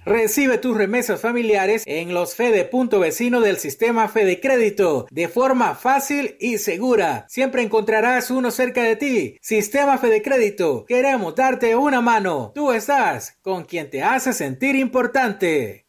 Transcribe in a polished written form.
Recibe tus remesas familiares en los Fede Punto Vecino del sistema Fede Crédito de forma fácil y segura. Siempre encontrarás uno cerca de ti. Sistema Fede Crédito. Queremos darte una mano. Tú estás con quien te hace sentir importante.